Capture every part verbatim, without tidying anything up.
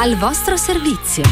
Al vostro servizio.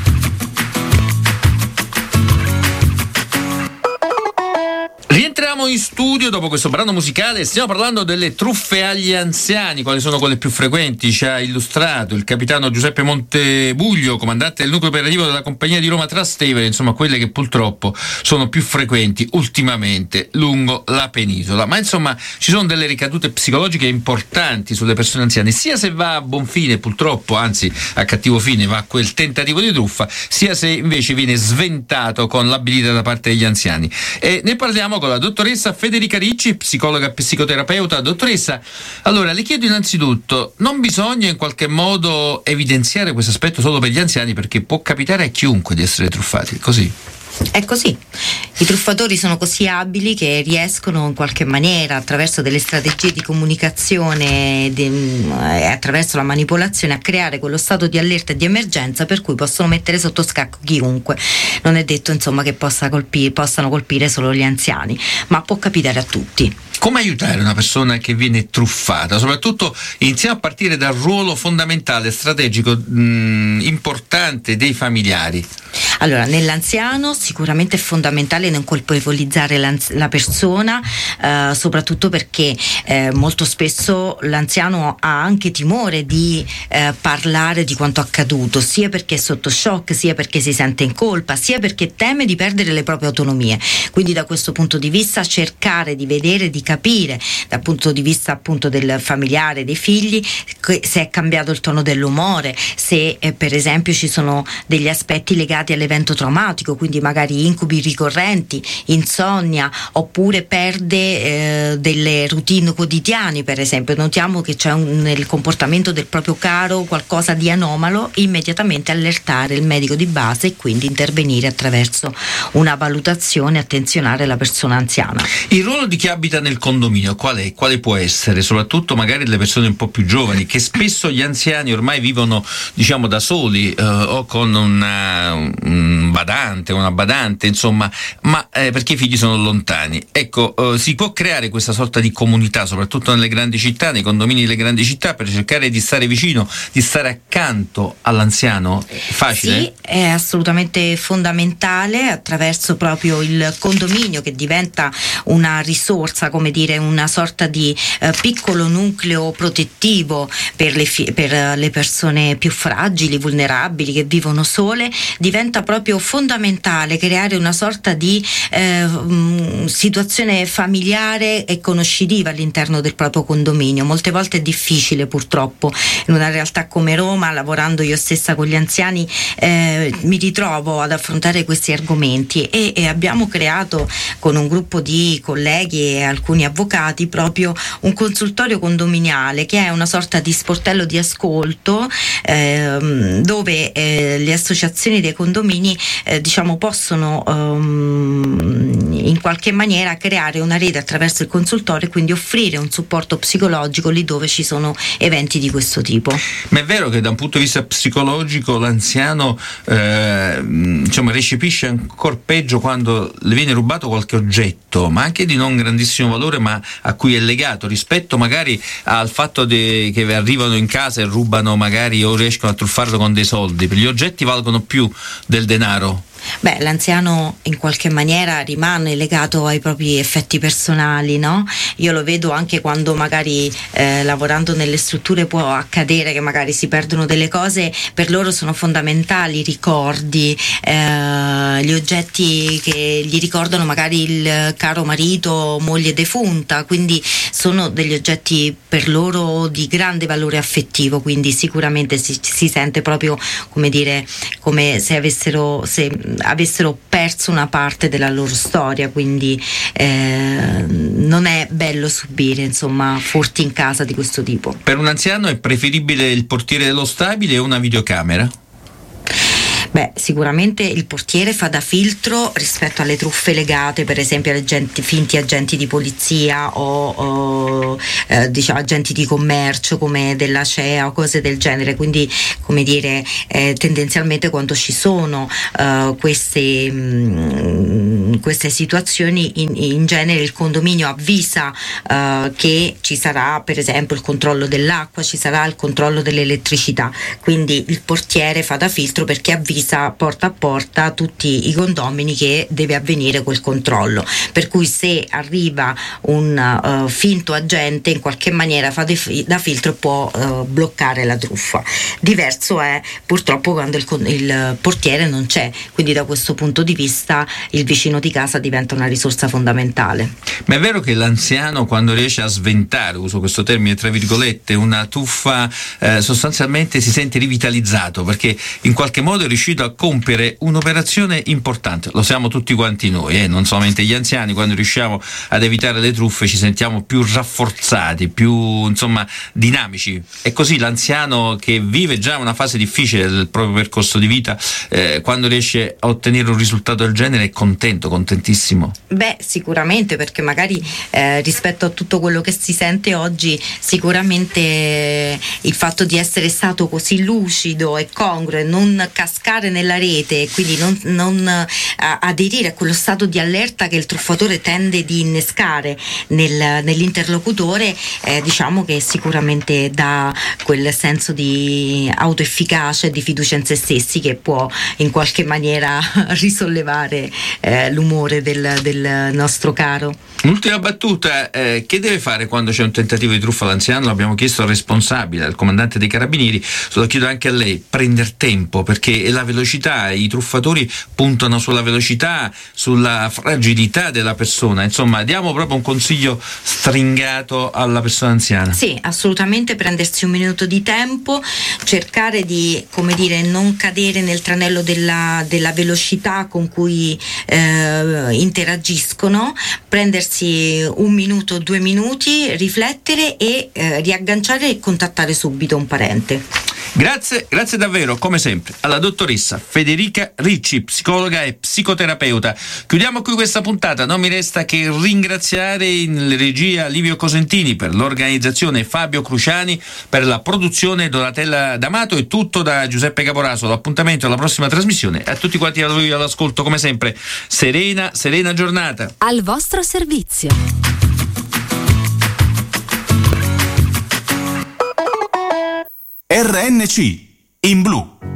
Rientriamo in studio dopo questo brano musicale. Stiamo parlando delle truffe agli anziani. Quali sono quelle più frequenti? Ci ha illustrato il capitano Giuseppe Montebuglio, comandante del nucleo operativo della compagnia di Roma Trastevere, insomma quelle che purtroppo sono più frequenti ultimamente lungo la penisola. Ma insomma ci sono delle ricadute psicologiche importanti sulle persone anziane, sia se va a buon fine purtroppo, anzi a cattivo fine va quel tentativo di truffa, sia se invece viene sventato con l'abilità da parte degli anziani. E ne parliamo con la dottoressa Federica Ricci, psicologa e psicoterapeuta. Dottoressa, allora le chiedo innanzitutto, non bisogna in qualche modo evidenziare questo aspetto solo per gli anziani, perché può capitare a chiunque di essere truffati, così? È così. I truffatori sono così abili che riescono in qualche maniera, attraverso delle strategie di comunicazione e attraverso la manipolazione, a creare quello stato di allerta e di emergenza per cui possono mettere sotto scacco chiunque. Non è detto insomma che possa colpire, possano colpire solo gli anziani, ma può capitare a tutti. Come aiutare una persona che viene truffata? Soprattutto iniziamo a partire dal ruolo fondamentale, strategico, mh, importante dei familiari. Allora, nell'anziano sicuramente è fondamentale non colpevolizzare la persona, eh, soprattutto perché eh, molto spesso l'anziano ha anche timore di eh, parlare di quanto accaduto, sia perché è sotto shock, sia perché si sente in colpa, sia perché teme di perdere le proprie autonomie. Quindi da questo punto di vista cercare di vedere, di capire dal punto di vista appunto del familiare, dei figli, se è cambiato il tono dell'umore, se eh, per esempio ci sono degli aspetti legati all'evento traumatico, quindi magari incubi ricorrenti, insonnia, oppure perde eh, delle routine quotidiane. Per esempio notiamo che c'è un, nel comportamento del proprio caro qualcosa di anomalo, immediatamente allertare il medico di base e quindi intervenire attraverso una valutazione, attenzionare la persona anziana. Il ruolo di chi abita nel condominio qual è? Quale può essere? Soprattutto magari le persone un po' più giovani, che spesso gli anziani ormai vivono diciamo da soli eh, o con una, un badante, una badante, insomma, ma eh, perché i figli sono lontani. Ecco, eh, si può creare questa sorta di comunità, soprattutto nelle grandi città, nei condomini delle grandi città, per cercare di stare vicino, di stare accanto all'anziano? Facile? Sì, è assolutamente fondamentale, attraverso proprio il condominio, che diventa una risorsa, come dire, una sorta di eh, piccolo nucleo protettivo per le, fi- per le persone più fragili, vulnerabili, che vivono sole. Diventa proprio fondamentale creare una sorta di eh, mh, situazione familiare e conoscitiva all'interno del proprio condominio. Molte volte è difficile, purtroppo, in una realtà come Roma, lavorando io stessa con gli anziani, eh, mi ritrovo ad affrontare questi argomenti e, e abbiamo creato con un gruppo di colleghi e alcuni avvocati proprio un consultorio condominiale, che è una sorta di sportello di ascolto ehm, dove eh, le associazioni dei condomini eh, diciamo possono um, in qualche maniera creare una rete attraverso il consultorio e quindi offrire un supporto psicologico lì dove ci sono eventi di questo tipo. Ma è vero che da un punto di vista psicologico l'anziano eh, insomma recepisce ancora peggio quando le viene rubato qualche oggetto, ma anche di non grandissimo valore, ma a cui è legato, rispetto magari al fatto de, che arrivano in casa e rubano magari o riescono a truffarlo con dei soldi. Gli oggetti valgono più del denaro. Beh, l'anziano in qualche maniera rimane legato ai propri effetti personali, no? Io lo vedo anche quando magari eh, lavorando nelle strutture può accadere che magari si perdono delle cose, per loro sono fondamentali i ricordi, eh, gli oggetti che gli ricordano magari il caro marito, moglie defunta, quindi sono degli oggetti per loro di grande valore affettivo, quindi sicuramente si, si sente proprio, come dire, come se avessero se avessero perso una parte della loro storia, quindi eh, non è bello subire insomma furti in casa di questo tipo. Per un anziano è preferibile il portiere dello stabile o una videocamera? Beh, sicuramente il portiere fa da filtro rispetto alle truffe legate per esempio agli agenti, finti agenti di polizia o, o eh, diciamo agenti di commercio come della C E A o cose del genere, quindi come dire eh, tendenzialmente quando ci sono eh, queste, mh, queste situazioni in, in genere il condominio avvisa eh, che ci sarà per esempio il controllo dell'acqua, ci sarà il controllo dell'elettricità, quindi il portiere fa da filtro perché avvisa porta a porta tutti i condomini che deve avvenire quel controllo, per cui se arriva un uh, finto agente in qualche maniera fa de- da filtro e può uh, bloccare la truffa. Diverso è purtroppo quando il, il portiere non c'è, quindi da questo punto di vista il vicino di casa diventa una risorsa fondamentale. Ma è vero che l'anziano quando riesce a sventare, uso questo termine tra virgolette, una truffa eh, sostanzialmente si sente rivitalizzato perché in qualche modo è riuscito a compiere un'operazione importante? Lo siamo tutti quanti noi, eh? Non solamente gli anziani, quando riusciamo ad evitare le truffe ci sentiamo più rafforzati, più insomma dinamici. È così l'anziano che vive già una fase difficile del proprio percorso di vita, eh, quando riesce a ottenere un risultato del genere è contento, contentissimo? Beh, sicuramente, perché magari eh, rispetto a tutto quello che si sente oggi, sicuramente eh, il fatto di essere stato così lucido e congruo e non cascare nella rete, quindi non, non uh, aderire a quello stato di allerta che il truffatore tende di innescare nel, nell'interlocutore, eh, diciamo che sicuramente dà quel senso di autoefficacia e di fiducia in se stessi che può in qualche maniera risollevare eh, l'umore del, del nostro caro. Un'ultima battuta, eh, che deve fare quando c'è un tentativo di truffa all'anziano? L'abbiamo chiesto al responsabile, al comandante dei carabinieri, lo chiedo anche a lei: prender tempo, perché la velocità, i truffatori puntano sulla velocità, sulla fragilità della persona, insomma diamo proprio un consiglio stringato alla persona anziana. Sì, assolutamente, prendersi un minuto di tempo, cercare di, come dire, non cadere nel tranello della, della velocità con cui eh, interagiscono, prendersi un minuto, due minuti, riflettere e eh, riagganciare e contattare subito un parente. Grazie, grazie davvero, come sempre, alla dottoressa Federica Ricci, psicologa e psicoterapeuta. Chiudiamo qui questa puntata, non mi resta che ringraziare in regia Livio Cosentini, per l'organizzazione Fabio Cruciani, per la produzione Donatella D'Amato, e tutto da Giuseppe Caporaso. L'appuntamento alla prossima trasmissione, a tutti quanti all'ascolto, come sempre, serena, serena giornata. Al vostro servizio. R N C in blu.